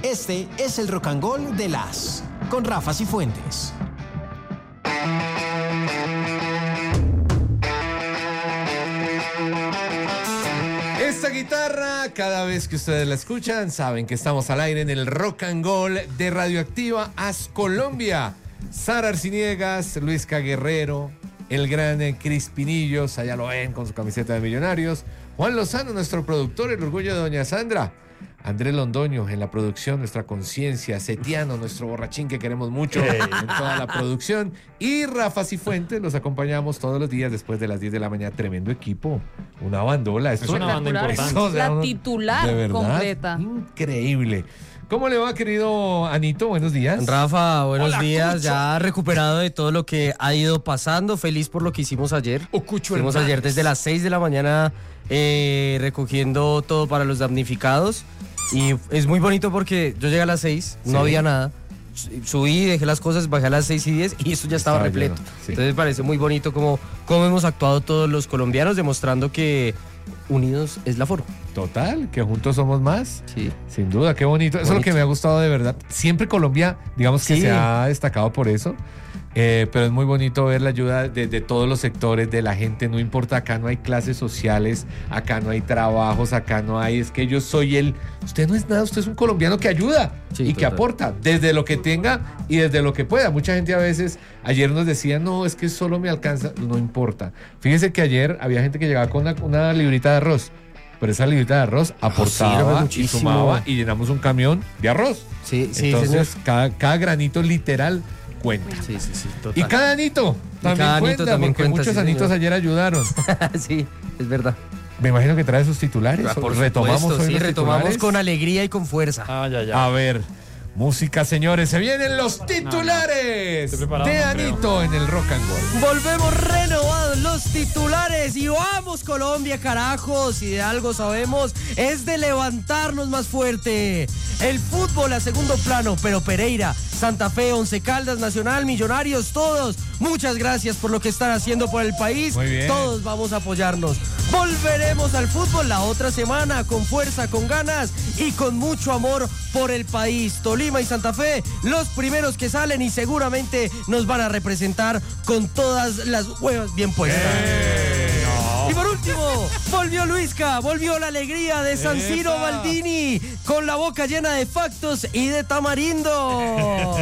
Este es el Rock and Gold de las con Rafa Cifuentes. Esta guitarra, cada vez que ustedes la escuchan, saben que estamos al aire en el Rock and Gold de Radioactiva AS Colombia. Sara Arciniegas, Luisca Guerrero, el gran Cris Pinillos, allá lo ven con su camiseta de Millonarios. Juan Lozano, nuestro productor, el orgullo de doña Sandra. Andrés Londoño en la producción, nuestra conciencia. Setiano, nuestro borrachín que queremos mucho en toda la producción. Y Rafa Cifuentes, los acompañamos todos los días después de las 10 de la mañana. Tremendo equipo, una bandola. Es una banda importante. La titular de verdad, completa. Increíble. ¿Cómo le va, querido Anito? Buenos días. Rafa, buenos Hola, días. Cucho. Ya recuperado de todo lo que ha ido pasando. Feliz por lo que hicimos ayer. Hicimos ayer desde las 6 de la mañana recogiendo todo para los damnificados. Y es muy bonito porque yo llegué a las 6, no había nada. Subí, dejé las cosas, bajé a las 6:10 y esto ya estaba repleto. Lleno, sí. Entonces me parece muy bonito cómo hemos actuado todos los colombianos, demostrando que unidos es la forma. Total, que juntos somos más. Sí. Sin duda, qué bonito. Eso es lo que me ha gustado de verdad. Siempre Colombia, digamos que Sí. se ha destacado por eso. Pero es muy bonito ver la ayuda de todos los sectores, de la gente. No importa, acá no hay clases sociales, acá no hay trabajos, acá no hay. Es que yo soy el. Usted no es nada, usted es un colombiano que ayuda Sí, y que total. aporta desde lo que tenga y desde lo que pueda. Mucha gente a veces, ayer nos decía, no, es que solo me alcanza. No importa. Fíjese que ayer había gente que llegaba con una librita de arroz. Pero esa librita de arroz aportaba sirve y muchísimo. sumaba y llenamos un camión de arroz. Sí, sí, Entonces, cada granito literal cuenta. Sí, total. Y cada anito también cada anito cuenta, también porque cuenta, muchos sí, anitos señor. ayer ayudaron. Sí, es verdad. Me imagino que trae sus titulares. Por Retomamos supuesto, hoy sí, los retomamos titulares. con alegría y con fuerza. A ver, música, señores. Se vienen los titulares Estoy preparado, de no creo. Anito en el Rock and Roll. Volvemos renovados los titulares y vamos Colombia, carajos, y de algo sabemos, es de levantarnos más fuerte. El fútbol a segundo plano, pero Pereira, Santa Fe, Once Caldas, Nacional, Millonarios, todos, muchas gracias por lo que están haciendo por el país. Muy bien. Todos vamos a apoyarnos. Volveremos al fútbol la otra semana con fuerza, con ganas y con mucho amor por el país. Tolima y Santa Fe, los primeros que salen y seguramente nos van a representar con todas las huevas bien puestas. Y por último, volvió Luisca, volvió la alegría de San Siro Baldini con la boca llena de factos y de tamarindo.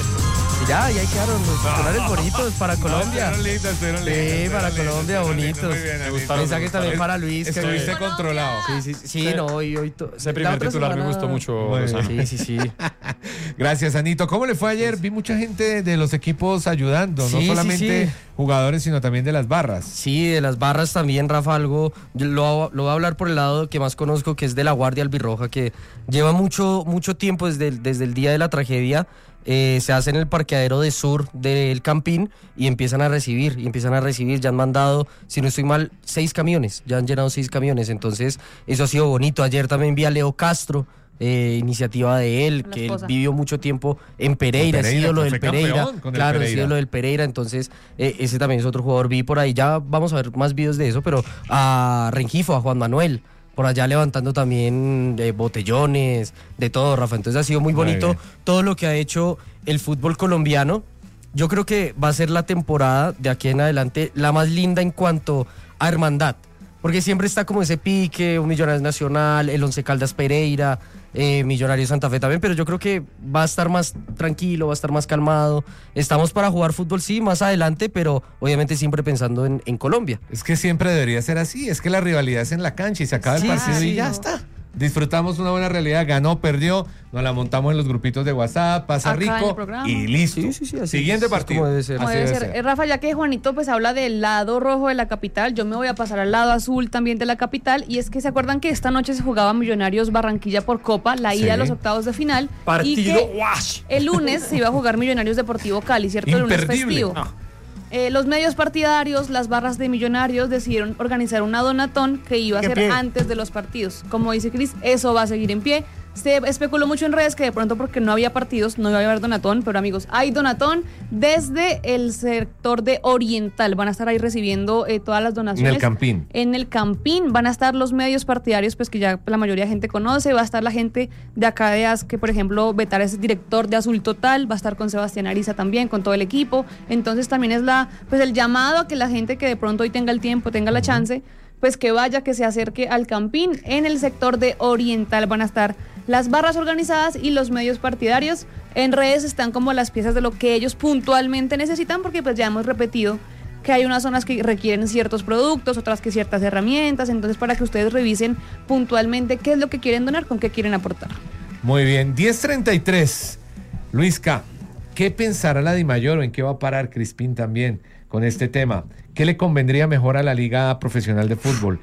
Y ahí quedaron los titulares bonitos para Colombia. Sí, para Colombia, bonitos. Mensajes también para Luis. Estuviste controlado. Sí, no, hoy Ese primer titular me gustó mucho. Muy Lozano. bien. Sí. Gracias, Anito. ¿Cómo le fue ayer? Vi mucha gente de los equipos ayudando, no Sí, solamente sí. jugadores, sino también de las barras. Sí, de las barras también, Rafa, algo, lo voy a hablar por el lado que más conozco, que es de la Guardia Albirroja, que lleva mucho tiempo desde el día de la tragedia. Se hace en el parqueadero de sur del Campín y empiezan a recibir, ya han mandado, si no estoy mal, 6 camiones, ya han llenado 6 camiones, entonces eso ha sido bonito. Ayer también vi a Leo Castro, iniciativa de él, que él vivió mucho tiempo en Pereira, es ídolo del Pereira, claro, es ídolo del Pereira, entonces ese también es otro jugador, vi por ahí, ya vamos a ver más videos de eso, pero a Rengifo, a Juan Manuel, por allá levantando también botellones, de todo, Rafa. Entonces ha sido muy bonito bien. todo lo que ha hecho el fútbol colombiano. Yo creo que va a ser la temporada de aquí en adelante la más linda en cuanto a hermandad. Porque siempre está como ese pique, un Millonarios Nacional, el Once Caldas Pereira, Millonarios Santa Fe también, pero yo creo que va a estar más tranquilo, va a estar más calmado. Estamos para jugar fútbol, sí, más adelante, pero obviamente siempre pensando en Colombia. Es que siempre debería ser así, es que la rivalidad es en la cancha y se acaba el partido y ya está. Disfrutamos una buena realidad, ganó, perdió, nos la montamos en los grupitos de WhatsApp, pasa Acá en el rico programa. y listo. Sí, así Siguiente es partido. como debe ser. Como Así debe debe ser. Rafa, ya que Juanito pues habla del lado rojo de la capital, yo me voy a pasar al lado azul también de la capital, y es que se acuerdan que esta noche se jugaba Millonarios Barranquilla por Copa, la ida Sí. a los octavos de final, y Partido que el lunes se iba a jugar Millonarios Deportivo Cali, ¿cierto? El lunes Imperdible. festivo. Los medios partidarios, las barras de Millonarios decidieron organizar una donatón que iba a ser antes de los partidos. Como dice Cris, eso va a seguir en pie. Se especuló mucho en redes que de pronto porque no había partidos no iba a haber Donatón, pero amigos, hay Donatón desde el sector de Oriental. Van a estar ahí recibiendo todas las donaciones. En el Campín. En el Campín van a estar los medios partidarios, pues que ya la mayoría de gente conoce. Va a estar la gente de acá de AS, que por ejemplo, Betar es director de Azul Total. Va a estar con Sebastián Ariza también, con todo el equipo. Entonces también es pues el llamado a que la gente que de pronto hoy tenga el tiempo, tenga la chance, pues que vaya, que se acerque al Campín. En el sector de Oriental van a estar las barras organizadas y los medios partidarios. En redes están como las piezas de lo que ellos puntualmente necesitan, porque pues ya hemos repetido que hay unas zonas que requieren ciertos productos, otras que ciertas herramientas. Entonces, para que ustedes revisen puntualmente qué es lo que quieren donar, con qué quieren aportar. Muy bien, 10:33. Luisca, ¿qué pensará la DIMAYOR o en qué va a parar Crispín también con este tema? ¿Qué le convendría mejor a la Liga Profesional de Fútbol?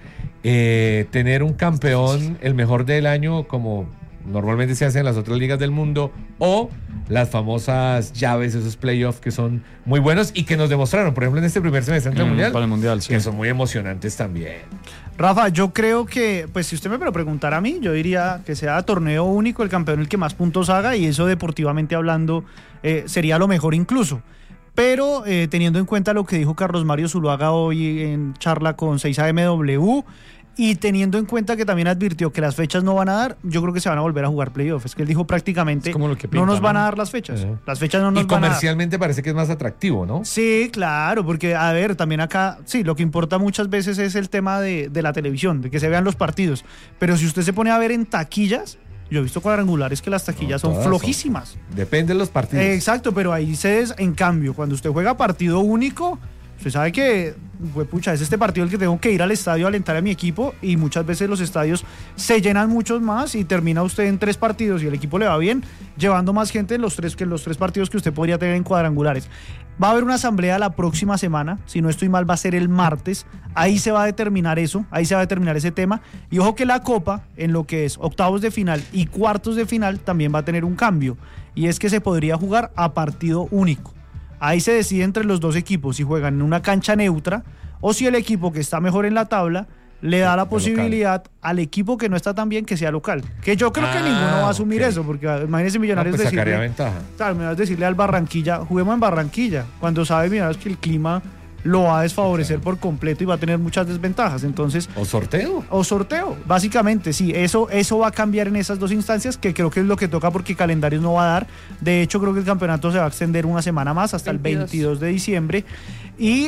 ¿Tener un campeón, el mejor del año, como normalmente se hace en las otras ligas del mundo, o las famosas llaves, esos playoffs que son muy buenos y que nos demostraron, por ejemplo, en este primer semestre del Mundial, para el Mundial, sí, que son muy emocionantes también? Rafa, yo creo que, pues si usted me lo preguntara a mí, yo diría que sea torneo único, el campeón el que más puntos haga, y eso deportivamente hablando sería lo mejor incluso. Pero teniendo en cuenta lo que dijo Carlos Mario Zuluaga hoy en charla con 6AMW, y teniendo en cuenta que también advirtió que las fechas no van a dar, yo creo que se van a volver a jugar playoffs. Es que él dijo prácticamente, como lo que pinta, no nos van a dar las fechas. Las fechas no nos van a dar. Y comercialmente parece que es más atractivo, ¿no? Sí, claro, porque a ver, también acá, sí, lo que importa muchas veces es el tema de la televisión, de que se vean los partidos. Pero si usted se pone a ver en taquillas, yo he visto cuadrangulares que las taquillas son flojísimas. Depende de los partidos. Exacto, pero ahí en cambio, cuando usted juega partido único, usted sabe que, pues, pucha, es este partido el que tengo que ir al estadio a alentar a mi equipo, y muchas veces los estadios se llenan muchos más y termina usted en 3 partidos y el equipo le va bien, llevando más gente en los 3 partidos que usted podría tener en cuadrangulares. Va a haber una asamblea la próxima semana, si no estoy mal va a ser el martes, ahí se va a determinar eso, ahí se va a determinar ese tema, y ojo que la Copa, en lo que es octavos de final y cuartos de final, también va a tener un cambio, y es que se podría jugar a partido único. Ahí se decide entre los dos equipos si juegan en una cancha neutra o si el equipo que está mejor en la tabla le da la posibilidad al equipo que no está tan bien que sea local. Que yo creo que ninguno va a asumir eso, porque imagínense Millonarios pues sacaría decirle, ventaja. Claro, me vas a decirle al Barranquilla, juguemos en Barranquilla, cuando sabe Millonarios que el clima lo va a desfavorecer por completo y va a tener muchas desventajas. Entonces, ¿O sorteo? Básicamente, sí, eso va a cambiar en esas dos instancias, que creo que es lo que toca porque calendarios no va a dar. De hecho, creo que el campeonato se va a extender una semana más hasta el 22 de diciembre. Y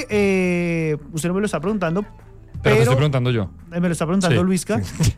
usted no me lo está preguntando, pero te estoy preguntando yo. Me lo está preguntando sí. Luisca.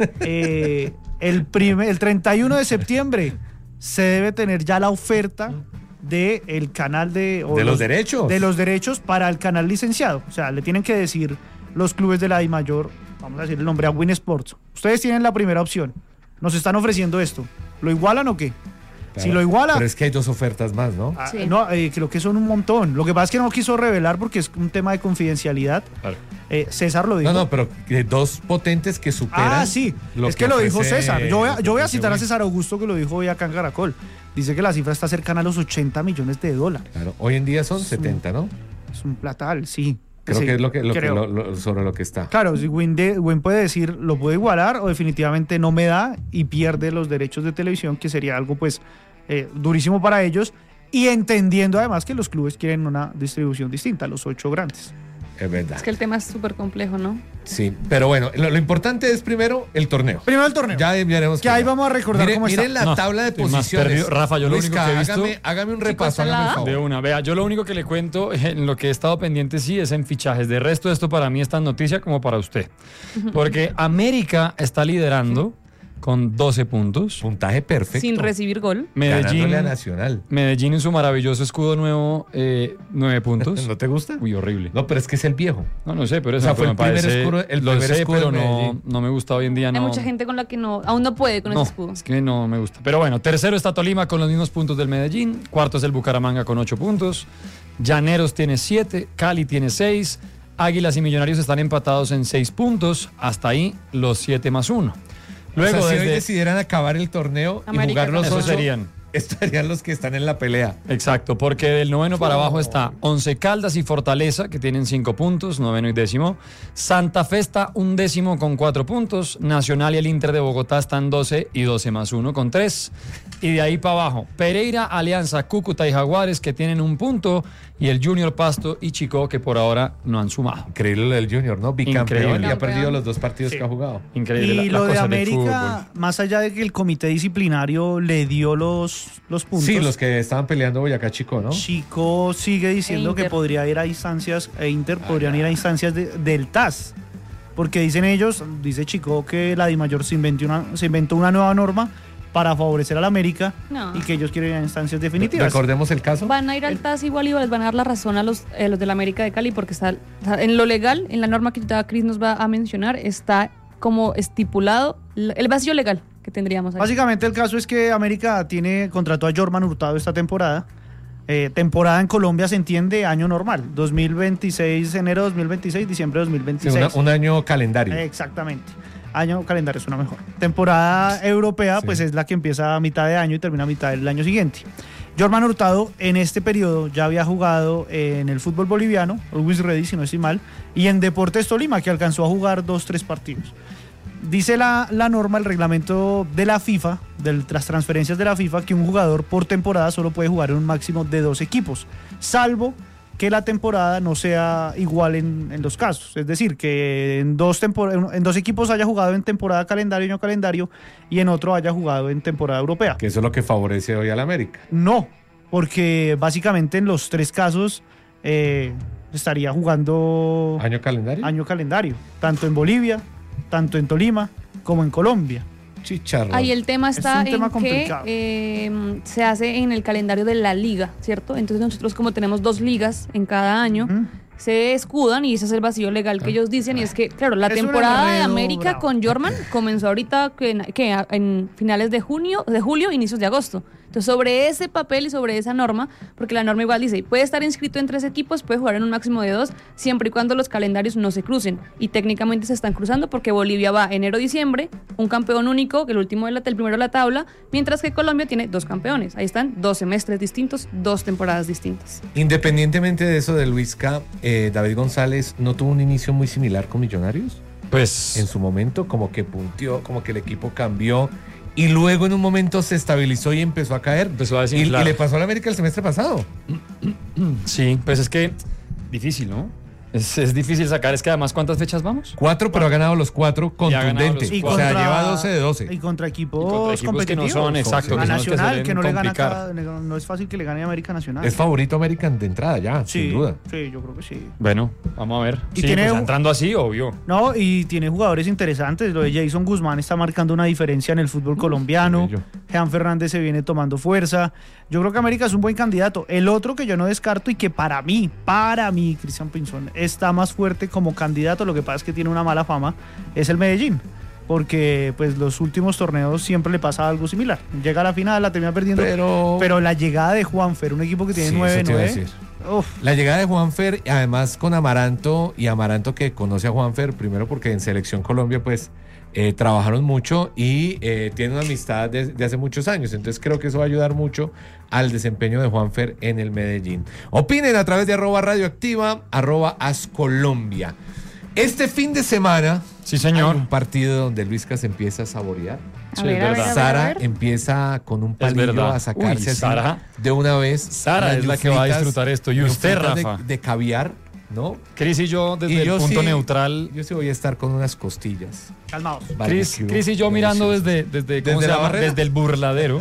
El 31 de septiembre se debe tener ya la oferta del canal de los derechos. De los derechos para el canal licenciado. O sea, le tienen que decir los clubes de la DIMAYOR, vamos a decir el nombre, a Win Sports. Ustedes tienen la primera opción. Nos están ofreciendo esto. ¿Lo igualan o qué? Claro, si lo iguala... Pero es que hay 2 ofertas más, ¿no? Sí. No, creo que son un montón. Lo que pasa es que no quiso revelar porque es un tema de confidencialidad. Claro. César lo dijo. No, pero 2 potentes que superan. Sí. Es que lo dijo César. Yo voy a citar a Win. César Augusto, que lo dijo hoy acá en Caracol. Dice que la cifra está cercana a los $80 millones. Claro, hoy en día son 70, ¿no? Es un platal, sí. Creo Sí, que es creo. sobre lo que está. Claro, si Win puede decir, lo puede igualar o definitivamente no me da y pierde los derechos de televisión, que sería algo pues durísimo para ellos, y entendiendo además que los clubes quieren una distribución distinta, los 8 grandes. Es verdad. Es que el tema es súper complejo, ¿no? Sí, pero bueno, lo importante es primero el torneo. Primero el torneo. Ya veremos. Que ahí vamos a recordar cómo está. Miren la tabla de estoy más posiciones. perdido. Rafa, yo lo Luisca, único que he visto... hágame un repaso, ¿está hágame el la A? favor. De una, vea, yo lo único que le cuento en lo que he estado pendiente sí es en fichajes. De resto, esto para mí es tan noticia como para usted. Porque América está liderando con 12 puntos. Puntaje perfecto. Sin recibir gol. Ganándole a Nacional. Medellín en su maravilloso escudo nuevo, 9 puntos. ¿No te gusta? Uy, horrible. No, pero es que es el viejo. No sé, pero O eso sea, fue me el primer parece... escudo, el lo primer sé, escudo pero de Medellín. no me gusta hoy en día. Hay mucha gente con la que aún no puede con ese escudo. Es que no me gusta. Pero bueno, tercero está Tolima con los mismos puntos del Medellín. Cuarto es el Bucaramanga con 8 puntos. Llaneros tiene 7. Cali tiene 6. Águilas y Millonarios están empatados en 6 puntos. Hasta ahí los 7 más 1. Luego, o sea, si hoy desde... decidieran acabar el torneo América y jugar los Esos 8, serían. estarían los que están en la pelea. Exacto, porque del noveno para abajo está Once Caldas y Fortaleza, que tienen 5 puntos, noveno y décimo. Santa Fe está 11º con 4 puntos. Nacional y el Inter de Bogotá están 12 y 12 más 1 con 3. Y de ahí para abajo, Pereira, Alianza, Cúcuta y Jaguares, que tienen 1 punto. Y el Junior Pasto y Chico, que por ahora no han sumado. Increíble lo del Junior, ¿no? Bicampeón Increíble. y ha perdido los 2 partidos que ha jugado. Increíble. Y la lo de cosa del América, fútbol. más allá de que el comité disciplinario le dio los puntos. Sí, los que estaban peleando Boyacá Chico, ¿no? Chico sigue diciendo que Inter. podría ir a instancias, Inter podrían ir a instancias del TAS. Porque dicen ellos, dice Chico, que la DIMAYOR se inventó una nueva norma para favorecer al América No. y que ellos quieren ir a instancias definitivas. Recordemos el caso. Van a ir al TAS igual y les van a dar la razón a los de la América de Cali porque está en lo legal, en la norma que ahorita Cris nos va a mencionar, está como estipulado el vacío legal que tendríamos ahí. Básicamente el caso es que América contrató a Jorman Hurtado esta temporada. Temporada en Colombia se entiende año normal, 2026, enero 2026, diciembre Sí, 2026. un año calendario. Exactamente. Año calendario suena mejor. Temporada europea, Sí. pues es la que empieza a mitad de año y termina a mitad del año siguiente. Jorman Hurtado en este periodo ya había jugado en el fútbol boliviano, Always Ready, si no estoy mal, y en Deportes Tolima, que alcanzó a jugar 2-3 partidos. Dice la norma, el reglamento de la FIFA, de las transferencias de la FIFA, que un jugador por temporada solo puede jugar en un máximo de 2 equipos, salvo que la temporada no sea igual en los casos. Es decir, que en dos equipos haya jugado en temporada calendario, año calendario, y en otro haya jugado en temporada europea. Que eso es lo que favorece hoy al América. No, porque básicamente en los 3 casos estaría jugando ¿Año calendario? año calendario, tanto en Bolivia, tanto en Tolima, como en Colombia. Chicharro. Ahí el tema está un tema en complicado. que se hace en el calendario de la liga, ¿cierto? Entonces nosotros como tenemos 2 ligas en cada año, Ujú. se escudan y ese es el vacío legal que ellos dicen y es que, claro, la Es un temporada de enredo América bravo. con Jorman comenzó ahorita en finales de julio, inicios de agosto. Entonces sobre ese papel y sobre esa norma, porque la norma igual dice, puede estar inscrito en 3 equipos, puede jugar en un máximo de 2, siempre y cuando los calendarios no se crucen. Y técnicamente se están cruzando porque Bolivia va enero-diciembre, un campeón único, el primero de la tabla, mientras que Colombia tiene 2 campeones. Ahí están 2 semestres distintos, 2 temporadas distintas. Independientemente de eso de Luisca, David González no tuvo un inicio muy similar con Millonarios. Pues En su momento, como que punteó, como que el equipo cambió. Y luego en un momento se estabilizó y empezó a caer. Empezó a y desinflar. le pasó al América el semestre pasado. sí, pues es que difícil, ¿no? Es difícil sacar, es que además, ¿cuántas fechas vamos? 4, pero ha ganado los 4 Y ha ganado contundentes. los O sea, cuatro. lleva 12 de 12. Y contra equipos, Y contra equipos que no competitivos. son, exacto, A que son los que Nacional, suelen que no le gana complicar. no es fácil que le gane a América Nacional. Es favorito American de entrada ya, sí, sin duda. Sí, yo creo que sí. Bueno, vamos a ver. Y Sí, tiene pues un- entrando así, obvio. No, y tiene jugadores interesantes. Lo de Jason Guzmán está marcando una diferencia en el fútbol colombiano. bello. Jean Fernández se viene tomando fuerza. Yo creo que América es un buen candidato. El otro que yo no descarto y que para mí, Cristian Pinzón, está más fuerte como candidato, lo que pasa es que tiene una mala fama, es el Medellín. Porque pues los últimos torneos siempre le pasa algo similar. Llega a la final, la termina perdiendo. Pero la llegada de Juanfer, un equipo que tiene Sí, eso te iba a 9-9. decir. Uf, La llegada de Juanfer, además con Amaranto, y Amaranto que conoce a Juanfer, primero porque en Selección Colombia pues trabajaron mucho y tienen una amistad de hace muchos años, entonces creo que eso va a ayudar mucho al desempeño de Juanfer en el Medellín. Opinen a través de @radioactiva, @ascolombia. Este fin de semana Sí, señor. hay un partido donde Luisca se empieza a saborear. A Sí, ver, es a ver, verdad. a ver, a Sara ver. empieza con un Es palillo verdad. a sacarse Uy, así Sara. de una vez. Sara las es la que va a ñufritas- disfrutar esto. Y usted, ñufritas Rafa. de caviar, ¿no? Cris y yo, desde Y el yo punto sí- neutral. Yo sí voy a estar con unas costillas. calmados. Cris y yo mirando desde ¿cómo se la llama? barrera. Desde el burladero.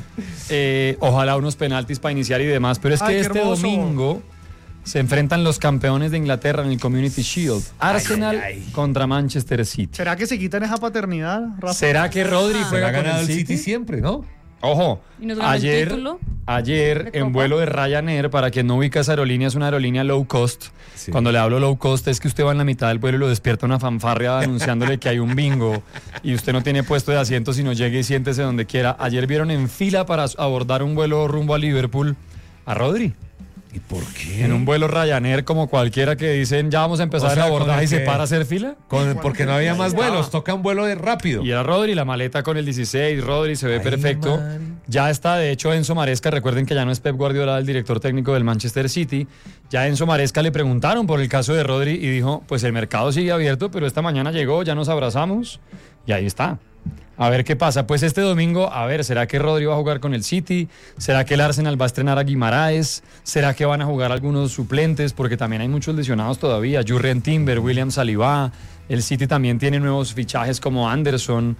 Ojalá unos penaltis para iniciar y demás. Pero es que Ay, qué este hermoso. domingo se enfrentan los campeones de Inglaterra en el Community Shield. Arsenal contra Manchester City. ¿Será que se quitan esa paternidad, Rafa? ¿Será que Rodri Pero juega ha con ganado el City? siempre, ¿no? Ojo, Y nos ganó el ayer, título ayer de en Copa. vuelo de Ryanair, para quien no ubica esa aerolínea, es una aerolínea low cost. Sí. Cuando le hablo low cost es que usted va en la mitad del vuelo y lo despierta una fanfarria anunciándole que hay un bingo y usted no tiene puesto de asiento, sino llegue y siéntese donde quiera. Ayer vieron en fila para abordar un vuelo rumbo a Liverpool a Rodri. ¿Y por qué? En un vuelo Ryanair como cualquiera que dicen ya vamos a empezar O sea, el abordaje con el y se que- para a hacer fila. Porque no había más vuelos, toca un vuelo de rápido. Y era Rodri, la maleta con el 16, Rodri se ve Ay, perfecto. man. Ya está, de hecho, Enzo Maresca, recuerden que ya no es Pep Guardiola, el director técnico del Manchester City. Ya a Enzo Maresca le preguntaron por el caso de Rodri y dijo, pues el mercado sigue abierto, pero esta mañana llegó, ya nos abrazamos y ahí está. A ver qué pasa. Pues este domingo, a ver, ¿será que Rodri va a jugar con el City? ¿Será que el Arsenal va a estrenar a Guimaraes? ¿Será que van a jugar algunos suplentes? Porque también hay muchos lesionados todavía. Jurrien Timber, William Saliba. El City también tiene nuevos fichajes como Anderson.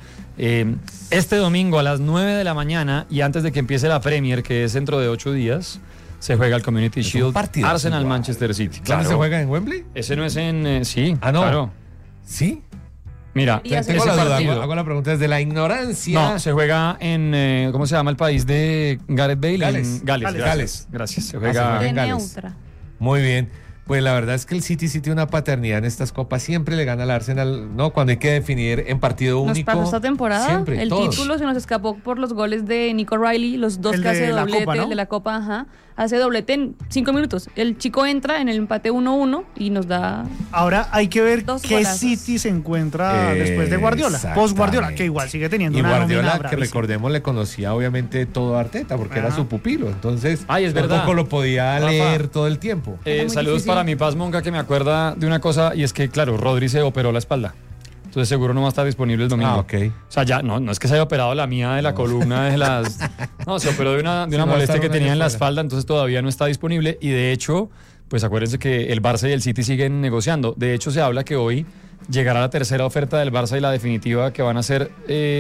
Este domingo a las 9 de la mañana y antes de que empiece la Premier, que es dentro de 8 días, se juega el Community Es un Shield partidazo, Arsenal igual. Manchester City. ¿Dónde Claro. se juega? ¿En Wembley? Ese no es en... sí, Ah, no. claro. ¿Sí? Mira, Y hace Tengo ese la duda, partido- hago la pregunta desde la ignorancia. No, se juega en, ¿cómo se llama el país de Gareth Bale? Gales. En Gales. Gales. Gracias. Gracias. Se se juega... juega De en Gales. neutra. Muy bien. Pues la verdad es que el City sí tiene una paternidad en estas copas. Siempre le gana al Arsenal, ¿no? Cuando hay que definir en partido Nos único. pasó esta temporada. Siempre, el todos. título se nos escapó por los goles de Nico Riley, los dos El que de hace la doblete, Copa, ¿no? el de la Copa, ajá. Hace doblete en 5 minutos. El chico entra en el empate 1-1 y nos da... Ahora hay que ver Dos qué golazos. City se encuentra después de Guardiola. Post Guardiola, Exactamente. que igual sigue teniendo Y una Guardiola, nómina que bravísima. recordemos, le conocía obviamente todo a Arteta, porque era Ajá. su pupilo. Entonces, Ay, es verdad. tampoco lo podía Rafa. leer todo el tiempo. Era muy Saludos difícil. para mi Paz Monca, que me acuerda de una cosa, y es que, claro, Rodri se operó la espalda. Entonces seguro no va a estar disponible el domingo. Ah, ok. O sea, ya no es que se haya operado la mía de la columna, de las... No, se operó de una Sí, va a molestia estar que un tenía año en la fuera. espalda, entonces todavía no está disponible. Y de hecho, pues acuérdense que el Barça y el City siguen negociando. De hecho, se habla que hoy llegará la tercera oferta del Barça y la definitiva que van a ser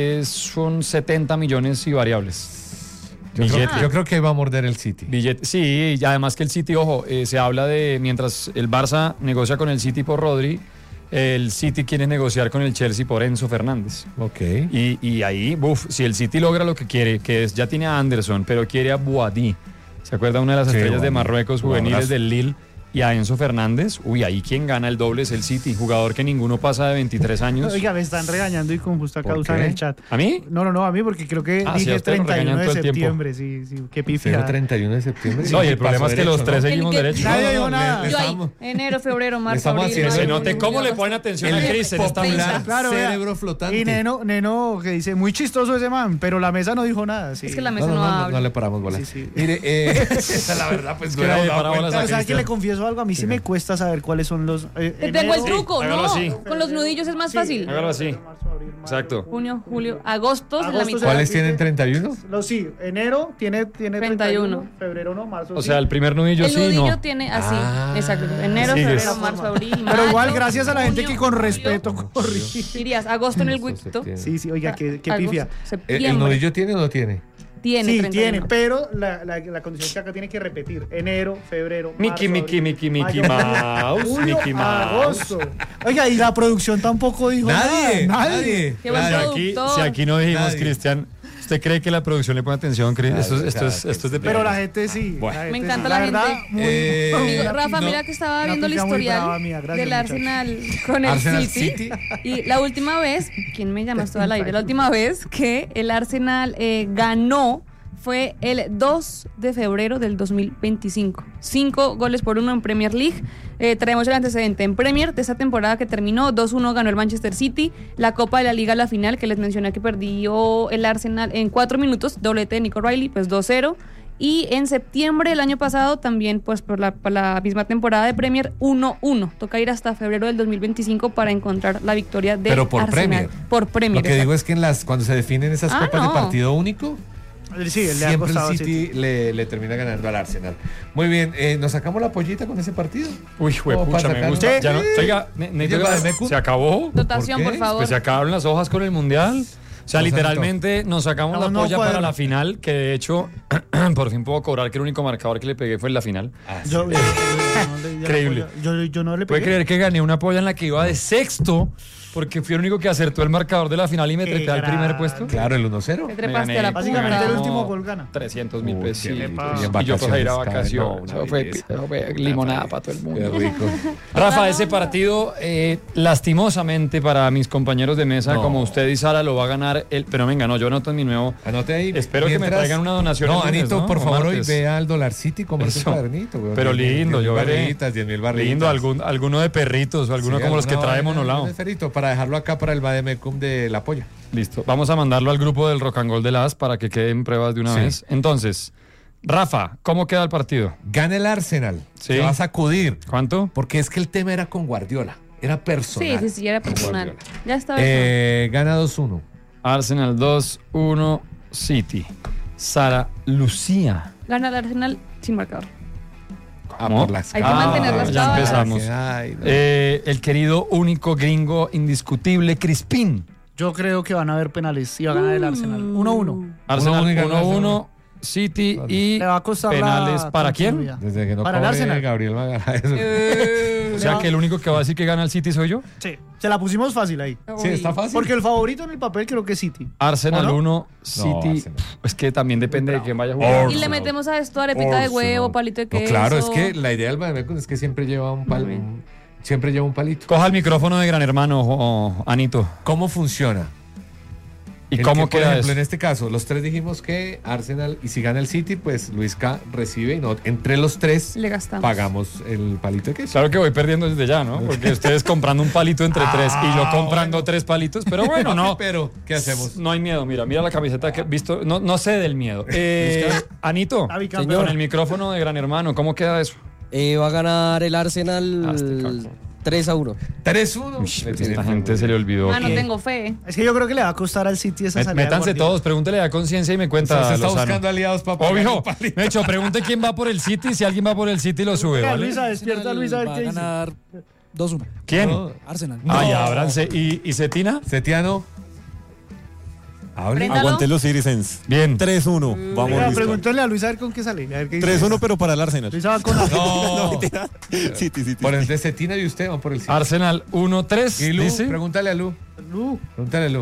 son 70 millones y variables. Yo creo que va a morder el City. Sí, y además que el City, ojo, se habla de mientras el Barça negocia con el City por Rodri, el City quiere negociar con el Chelsea por Enzo Fernández. Ok. Y ahí, si el City logra lo que quiere, que es, ya tiene a Anderson, pero quiere a Boadi, ¿se acuerda? Una de las Sí, estrellas de Boadi. Marruecos juveniles Jugadorazo. del Lille, y a Enzo Fernández, ahí quien gana el doble es el City, jugador que ninguno pasa de 23 años. Oiga, me están regañando y con justa ¿Por causa qué? en el chat. ¿A mí? No, a mí porque creo que Ah, sí, a dije usted lo 31 regañan de todo el tiempo. septiembre. Sí, qué pifia. 31 de septiembre. No, y Sí, el problema paso es que los derecho, tres ¿no? seguimos El que- derecho. Nadie dijo nada. Yo ahí, estamos- enero, febrero, marzo, estamos abril, haciendo- Se mayo, note junio, cómo le agosto. ponen atención El a Cris en esta popular mesa. Claro, vea. cerebro flotante. Y Neno, que dice, muy chistoso ese man, pero la mesa no dijo nada. Sí. Es que la mesa no, habla. No le paramos bola. Sí, sí. Mire, esa es la verdad, pues que nadie para bolas Pero a ¿sabes Cristian. que le confieso algo? A mí sí me cuesta saber cuáles son los... Te tengo el truco, hágalo ¿no? así. Con los nudillos es más fácil. Hágalo así. Exacto. Junio, julio, agosto, es la Agosto mitad. ¿Cuáles tienen 31? Sí, enero tiene 31, febrero no, marzo O sí. sea, el primer nudillo El sí, nudillo no. tiene así, Ah, exacto. Enero, sigues. febrero, marzo, abril, mayo. Pero igual, gracias a la gente junio, que con julio, respeto corrige. Dirías, agosto en el huequito. Sí, oiga, qué Agosto, pifia. septiembre. ¿El nudillo tiene o no tiene? Tiene Sí, 31. tiene, pero la condición es que acá tiene que repetir. Enero, febrero, Mickey, marzo, Mickey, abril, Mickey, Mickey mayo, Mouse, junio, Mickey Mouse. agosto. Oiga, y la producción tampoco dijo Nadie, nada. nadie. Qué buen Nadie. productor. Si aquí no dijimos, Nadie. Cristian, ¿usted cree que la producción le pone atención, Cris? Claro, Esto es de Pero la gente sí. Bueno. la gente Me encanta sí. la verdad, gente. muy, Amigo, una Rafa, pifia- mira que estaba una viendo el pifia muy historial brava mía. Gracias, del muchachos. Arsenal con el Arsenal City. City. Y la última vez, ¿quién me llama esto al aire? La última vez que el Arsenal ganó fue el 2 de febrero del 2025. 5-1 en Premier League. Traemos el antecedente en Premier de esta temporada que terminó. 2-1 ganó el Manchester City. La Copa de la Liga, la final, que les mencioné que perdió el Arsenal en 4 minutos. Doblete de Nico Riley, pues 2-0. Y en septiembre del año pasado, también pues por la misma temporada de Premier, 1-1. Toca ir hasta febrero del 2025 para encontrar la victoria de Pero por Arsenal. Premier. Por Premier. Lo que digo es que cuando se definen esas Ah, copas no. de partido único, Sí, le ha siempre costado el City. City le termina ganando al Arsenal. Muy bien, ¿nos sacamos la pollita con ese partido? Uy, ¿Cómo juepucha, para me sacar? gusta. Sí. Ya no, oiga, necesito Oye, que- Mecu. se acabó. Dotación, ¿Por por qué? favor. Pues se acabaron las hojas con el Mundial. O sea, Nos literalmente nos sacamos No, la no polla cuadra. para la final, que de hecho, por fin puedo cobrar que el único marcador que le pegué fue en la final. Ah, Yo- Increíble. Yo no le ¿Puede pegué. creer que gané una polla en la que iba de sexto? Porque fui el único que acertó el marcador de la final y me Qué trepé al primer grande. puesto. Claro, el 1-0. Te Me trepaste gané a la Básicamente punta. el último gol gana. 300.000 Uy, pesos. qué rico. Y en Y yo pues a ir a vacaciones, vacaciones. no, Eso fue limonada para todo el mundo. Qué rico. Rafa, ese partido, lastimosamente para mis compañeros de mesa, No. como usted y Sara, lo va a ganar él. Pero venga, no, yo anoto en mi nuevo. Anote ahí. Espero que me traigan una donación No, el lunes, Anito, ¿no? por O favor, hoy martes. ve al Dollar City como ese Eso. cuadernito. Weón. Pero lindo, 10.000 yo veré. barritas, 10.000 barritas. Lindo, alguno de perritos o alguno Sí, como los que alguna trae vaina, Monolao. un esferito para dejarlo acá para el Bademecum de La Polla. Listo. Vamos a mandarlo al grupo del Rock and Roll de las para que queden pruebas de una Sí. vez. Entonces, Rafa, ¿cómo queda el partido? Gana el Arsenal. Sí. Se va a sacudir. ¿Cuánto? Porque es que el tema era con Guardiola. Era personal. Sí, era personal. Guardiola. Ya está. Gana 2-1. Arsenal 2-1 City. Sara Lucía. Gana el Arsenal sin marcador. ¿Cómo? Por las Hay que caras. mantener las ya tablas. empezamos. Ay, no. El querido, único gringo indiscutible, Crispín. Yo creo que van a haber penales y va a ganar el Arsenal. 1-1. Arsenal 1-1 y gana 1-1 City Vale. y Le va a costar penales la ¿para quién? continuidad. Desde que no Para el cobre Arsenal. Gabriel Magallanes. O sea que el único que va a decir que gana el City soy yo. Sí, se la pusimos fácil ahí. Sí, está fácil. Porque el favorito en el papel creo que es City. Arsenal ¿O no? 1, City. Arsenal. Es que también depende de quién vaya a jugar. Y le metemos a esto arepita de huevo, palito de No, queso. claro, es que la idea del Bademecum es que siempre lleva un palo. Muy bien. Siempre lleva un palito. Coja el micrófono de Gran Hermano, Anito. ¿Cómo funciona? ¿Y El cómo que, por queda ejemplo, eso? en este caso, los tres dijimos que Arsenal, y si gana el City, pues Luis K recibe, y no, entre los tres Le gastamos. pagamos el palito de queso. Claro que voy perdiendo desde ya, ¿no? Porque ustedes comprando un palito entre tres y yo comprando tres palitos, pero bueno, no. Pero, ¿qué hacemos? No hay miedo, mira la camiseta que he visto, no sé del miedo. Anito, La bicampeona. con el micrófono de Gran Hermano, ¿cómo queda eso? Va a ganar el Arsenal Hazte caco. 3-1. 3-1. Le tiene Esta fe, gente güey. se le olvidó. Ah, no que- tengo fe. Es que yo creo que le va a costar al City esa salida. de Métanse Guardiola. todos, pregúntele a conciencia y me cuenta. Se está Lozano. buscando aliados para pagar Obvio, el palito. Mecho, pregunte quién va por el City, si alguien va por el City lo sube, Venga, ¿vale? Luisa, despierta Luisa a ver va qué a dice. ganar 2-1. ¿Quién? No. Arsenal. Ah, ya, ábranse. ¿Y Cetina? Setiano. Hable. Préndalo. Aguante los Citizens. Bien. 3-1. Vamos, Venga, Luisca. pregúntale a Luisa a ver con qué sale. A ver qué dice. 3-1, pero para el Arsenal. Luisa va con la... No. City. Por el de Cetina y usted van por el City. Arsenal 1-3, Y Lu, dice. pregúntale a Lu. Lu. Pregúntale a Lu.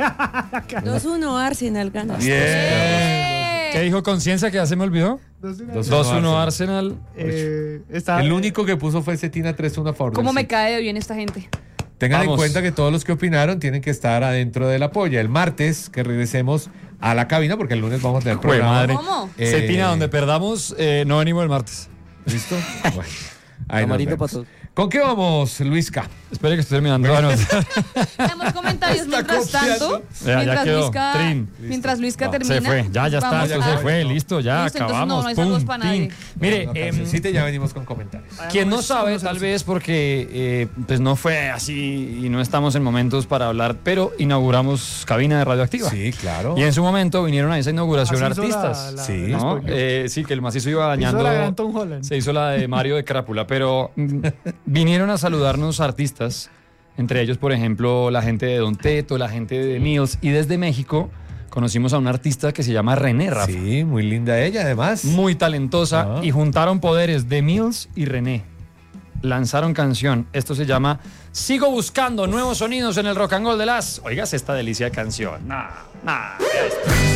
2-1 Arsenal gana. Bien. ¿Qué dijo conciencia que ya se me olvidó? 2-1 Arsenal. Está... El único que puso fue Cetina 3-1 a favor. ¿Cómo del me City. cae de bien esta gente? Tengan en Vamos. cuenta que todos los que opinaron tienen que estar adentro de la polla. El martes que regresemos a la cabina, porque el lunes vamos a tener Jue programa. madre. ¿Cómo? Cetina, donde perdamos, no venimos el martes. ¿Listo? Bueno, ahí nos Camarito vemos. para todos. ¿Con qué vamos, Luisca? Espere que estoy terminando. Bueno, Tenemos comentarios Está mientras copiando. tanto. Ya mientras quedó. Luisca, Trin. mientras Luisca No, termina. se fue. Ya está. vamos Esto a- se fue. Listo, ya Listo, entonces acabamos. no hay saludos Pum, para nadie. tin. Mire, Sí, ya venimos con comentarios. quien no sabe, tal vez porque pues no fue así y no estamos en momentos para hablar, pero inauguramos cabina de Radioactiva. Sí, claro. Y en su momento vinieron a esa inauguración Así hizo artistas. Sí. ¿no? Sí, que el macizo iba dañando. Hizo la gran Tom Holland. Se hizo la de Mario de Crápula, pero vinieron a saludarnos artistas, entre ellos, por ejemplo, la gente de Don Teto, la gente de Mills, y desde México conocimos a una artista que se llama René Rafa. Sí, muy linda ella, además. Muy talentosa, Ah. y juntaron poderes de Mills y René. Lanzaron canción. Esto se llama Sigo buscando nuevos sonidos en el Rock and Roll de las. Oigas esta delicia de canción. Nah, vea esto.